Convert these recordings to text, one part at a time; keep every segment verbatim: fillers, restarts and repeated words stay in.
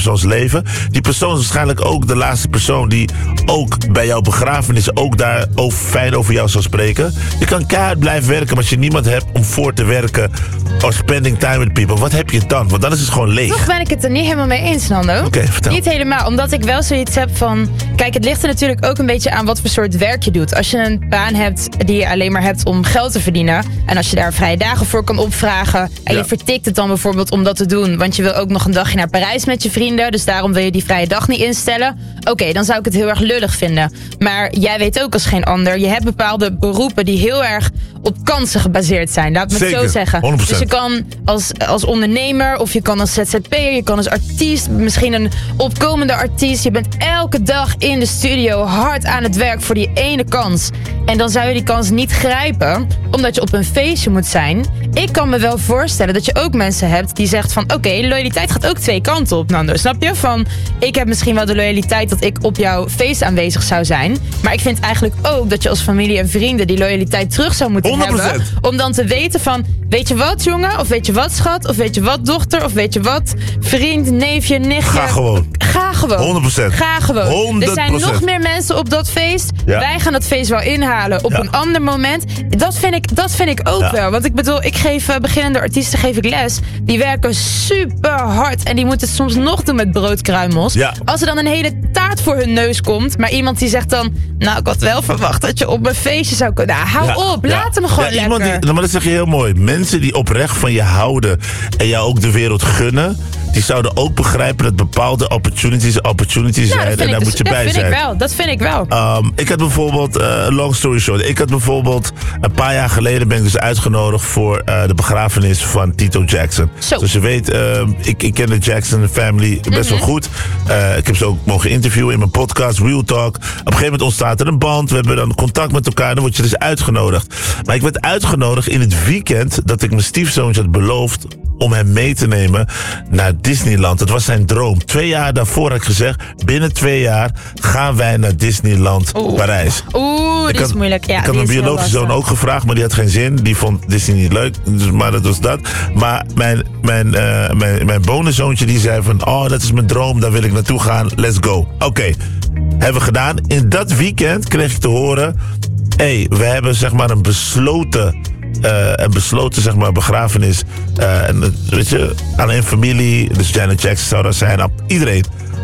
persoons leven. Die persoon is waarschijnlijk ook de laatste persoon die ook bij jouw begrafenis ook daar over, fijn over jou zal spreken. Je kan keihard blijven werken, maar als je niemand hebt om voor te werken or spending time with people, wat heb je dan? Want dan is het gewoon leeg. Toch ben ik het er niet helemaal mee eens, Nando. Oké, okay, vertel. Niet helemaal, omdat ik wel zoiets heb van... Kijk, het ligt er natuurlijk ook een beetje aan wat voor soort werk je doet. Als je een baan hebt die je alleen maar hebt om geld te verdienen, en als je daar vrije dagen voor kan opvragen, en ja. je vertikt het dan bijvoorbeeld om dat te doen, want je wil ook nog een dagje naar Parijs met je vrienden, dus daarom wil je die vrije dag niet instellen. Oké, okay, dan zou ik het heel erg lullig vinden. Maar jij weet ook als geen ander, je hebt bepaalde beroepen die heel erg op kansen gebaseerd zijn. Laat me het zo zeggen. honderd procent. Dus je kan als, als ondernemer, of je kan als Z Z P'er, je kan als artiest, misschien een opkomende artiest. Je bent elke dag in de studio hard aan het werk voor die ene kans. En dan zou je die kans niet grijpen, omdat je op een feestje moet zijn. Ik kan me wel voorstellen dat je ook mensen hebt die zegt van, oké, okay, loyaliteit gaat ook twee kanten op, Nando. Snap je? Van, ik heb misschien wel de loyaliteit dat ik op jouw feest aanwezig zou zijn. Maar ik vind eigenlijk ook dat je als familie en vrienden die loyaliteit terug zou moeten honderd procent hebben. Om dan te weten van, weet je wat jongen? Of weet je wat schat? Of weet je wat dochter? Of weet je wat vriend, neefje, nichtje? Ga gewoon. Ga gewoon. honderd procent. Ga gewoon. honderd procent. Er zijn nog meer mensen op dat feest. Ja. Wij gaan dat feest wel inhalen op ja. een ander moment. Dat vind ik, dat vind ik ook ja. wel. Want ik bedoel, ik geef uh, beginnende artiesten geef ik les. Die werken super hard. En die moeten het soms nog doen met broodkruimels. Ja. Als er dan een hele taart voor hun neus komt. Maar iemand die zegt dan, nou ik had wel verwacht dat je op mijn feestje zou kunnen. Nou, hou ja. op. Ja. Laat hem gewoon ja, lekker. Iemand die, maar dat zeg je heel mooi. Mensen die oprecht van je houden en jou ook de wereld gunnen, die zouden ook begrijpen dat bepaalde opportunities opportunities nou, zijn en daar dus, moet je dat bij vind zijn. Ik wel, dat vind ik wel. Um, ik had bijvoorbeeld, uh, long story short, ik had bijvoorbeeld een paar jaar geleden ben ik dus uitgenodigd voor uh, de begrafenis van Tito Jackson. Zo. Zoals je weet, uh, ik, ik ken de Jackson family best mm-hmm. wel goed. Uh, ik heb ze ook mogen interviewen in mijn podcast, Real Talk. Op een gegeven moment ontstaat er een band, we hebben dan contact met elkaar en dan word je dus uitgenodigd. Maar ik werd uitgenodigd in het weekend dat ik mijn stiefzoontje had beloofd om hem mee te nemen naar Disneyland. Dat was zijn droom. Twee jaar daarvoor had ik gezegd, binnen twee jaar gaan wij naar Disneyland Oeh. Parijs. Oeh, die ik had, is moeilijk. Ja, ik had die mijn is biologische zoon ook gevraagd, maar die had geen zin. Die vond Disney niet leuk, dus, maar dat was dat. Maar mijn, mijn, uh, mijn, mijn bonenzoontje die zei van, oh, dat is mijn droom, daar wil ik naartoe gaan, let's go. Oké, okay. Hebben we gedaan. In dat weekend kreeg ik te horen, hé, hey, we hebben zeg maar een besloten Uh, een besloten zeg maar, begrafenis. Uh, en, weet je, alleen familie, dus Janet Jackson zou dat zijn, iedereen.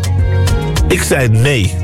Ik zei nee.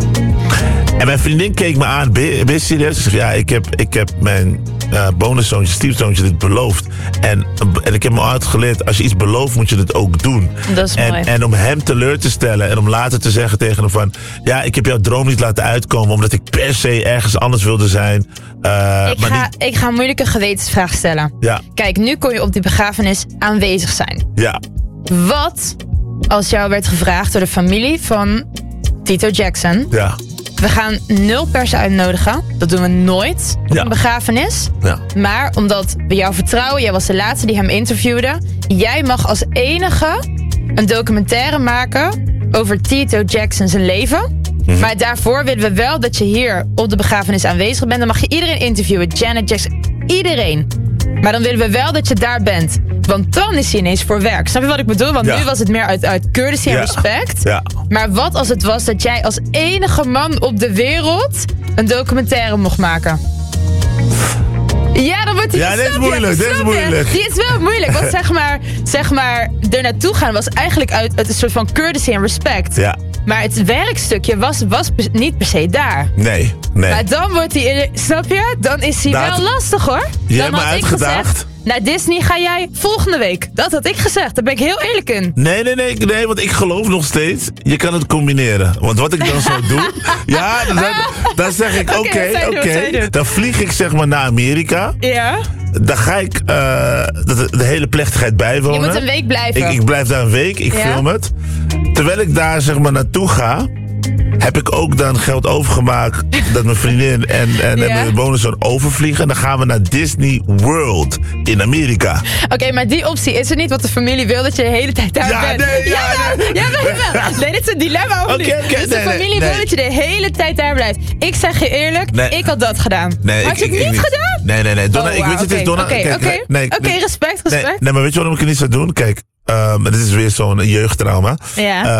En mijn vriendin keek me aan, ben je serieus? Ze zei, ja, ik heb, ik heb mijn uh, bonuszoontje, stiefzoontje dit beloofd. En, en ik heb me uitgeleerd, als je iets belooft, moet je het ook doen. Dat is en, mooi. En om hem teleur te stellen en om later te zeggen tegen hem van, ja, ik heb jouw droom niet laten uitkomen, omdat ik per se ergens anders wilde zijn. Uh, ik, maar ga, niet... ik ga een moeilijke gewetensvraag stellen. Ja. Kijk, nu kon je op die begrafenis aanwezig zijn. Ja. Wat als jou werd gevraagd door de familie van Tito Jackson? Ja. We gaan nul pers uitnodigen. Dat doen we nooit op ja. een begrafenis. Ja. Maar omdat we jou vertrouwen, jij was de laatste die hem interviewde. Jij mag als enige een documentaire maken over Tito Jackson zijn leven. Mm-hmm. Maar daarvoor willen we wel dat je hier op de begrafenis aanwezig bent. Dan mag je iedereen interviewen. Janet Jackson, iedereen. Maar dan willen we wel dat je daar bent. Want dan is hij ineens voor werk. Snap je wat ik bedoel? Want ja. nu was het meer uit, uit courtesy en ja. respect. Ja. Maar wat als het was dat jij als enige man op de wereld een documentaire mocht maken? Ja, dan wordt hij... Ja, dit is moeilijk, dit is moeilijk. Die is wel moeilijk, want zeg maar, zeg maar, er naartoe gaan was eigenlijk uit, uit een soort van courtesy en respect. Ja. Maar het werkstukje was, was niet per se daar. Nee, nee. Maar dan wordt hij, snap je? Dan is hij dat, wel lastig hoor. Je dan hebt me had uitgedaagd. Ik gezegd, naar Disney ga jij volgende week. Dat had ik gezegd, daar ben ik heel eerlijk in. Nee, nee, nee, nee, want ik geloof nog steeds, je kan het combineren. Want wat ik dan zou doen, ja, dan, dan zeg ik, oké, okay, oké. Okay, okay, dan vlieg ik zeg maar naar Amerika. Ja. Dan ga ik uh, de, de hele plechtigheid bijwonen. Je moet een week blijven. Ik, ik blijf daar een week, ik ja. film het. Terwijl ik daar zeg maar naartoe ga, heb ik ook dan geld overgemaakt dat mijn vriendin en, en, ja. en mijn bonuszoon overvliegen. En dan gaan we naar Disney World in Amerika. Oké, okay, maar die optie is er niet, want de familie wil dat je de hele tijd daar ja, bent. Nee, ja, ja, nee, ja, nee. nee, dit is een dilemma of okay, niet? Okay, dus de nee, familie nee, wil dat je de hele tijd daar blijft. Ik zeg je eerlijk, nee. ik had dat gedaan. Nee, had ik, je het ik, niet ik, gedaan? Nee, nee, nee. Donna, oh, ik weet wow, het is Donna. Oké, okay, oké. Okay, nee, Oké, okay, respect, respect. Nee, nee, maar weet je waarom ik het niet zou doen? Kijk, um, dit is weer zo'n jeugdtrauma. Ja.